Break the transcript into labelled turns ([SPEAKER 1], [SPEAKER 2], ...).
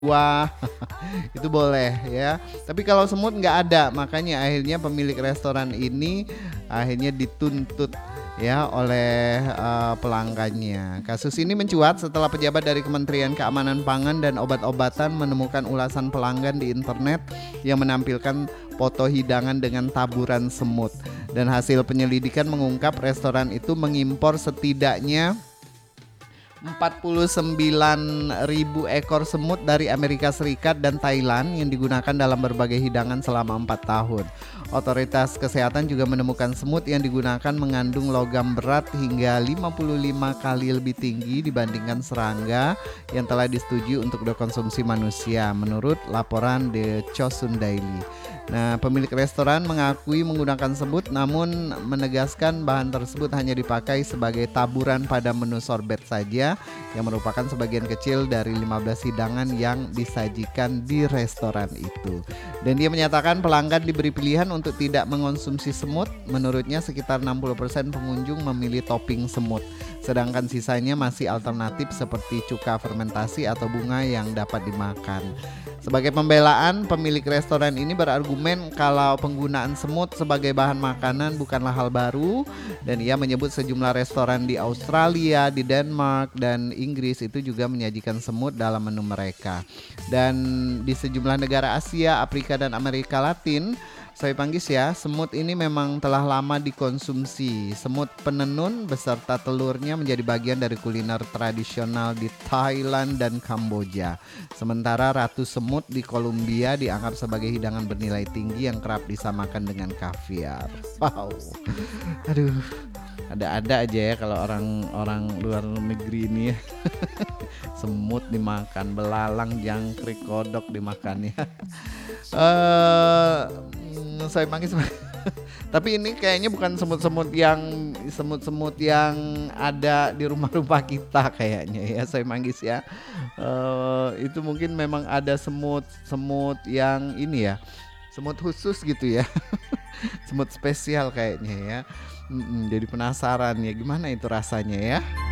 [SPEAKER 1] Wah, itu boleh ya. Tapi kalau semut nggak ada, makanya akhirnya pemilik restoran ini akhirnya dituntut ya oleh pelanggannya. Kasus ini mencuat setelah pejabat dari Kementerian Keamanan Pangan dan Obat-obatan menemukan ulasan pelanggan di internet yang menampilkan foto hidangan dengan taburan semut. Dan hasil penyelidikan mengungkap restoran itu mengimpor setidaknya 49.000 ekor semut dari Amerika Serikat dan Thailand yang digunakan dalam berbagai hidangan selama 4 tahun. Otoritas kesehatan juga menemukan semut yang digunakan mengandung logam berat hingga 55 kali lebih tinggi dibandingkan serangga yang telah disetujui untuk dikonsumsi manusia, menurut laporan The Chosun Daily. Nah, pemilik restoran mengakui menggunakan semut namun menegaskan bahan tersebut hanya dipakai sebagai taburan pada menu sorbet saja yang merupakan sebagian kecil dari 15 hidangan yang disajikan di restoran itu. Dan dia menyatakan pelanggan diberi pilihan untuk tidak mengonsumsi semut. Menurutnya sekitar 60% pengunjung memilih topping semut, sedangkan sisanya masih alternatif seperti cuka fermentasi atau bunga yang dapat dimakan. Sebagai pembelaan, pemilik restoran ini berargumen kalau penggunaan semut sebagai bahan makanan bukanlah hal baru, dan ia menyebut sejumlah restoran di Australia, di Denmark, dan Inggris itu juga menyajikan semut dalam menu mereka. Dan di sejumlah negara Asia, Afrika, dan Amerika Latin, saya panggil ya, semut ini memang telah lama dikonsumsi. Semut penenun beserta telurnya menjadi bagian dari kuliner tradisional di Thailand dan Kamboja. Sementara ratu semut di Kolombia dianggap sebagai hidangan bernilai tinggi yang kerap disamakan dengan kaviar. Wow, aduh, ada-ada aja ya kalau orang-orang luar negeri ini ya. Semut dimakan, belalang, jangkrik, kodok dimakan ya. Saya manggis. Tapi ini kayaknya bukan semut-semut yang ada di rumah-rumah kita kayaknya ya, saya manggis ya. Itu mungkin memang ada semut yang ini ya, semut khusus gitu ya. Semut spesial kayaknya ya. Jadi penasaran ya gimana itu rasanya ya.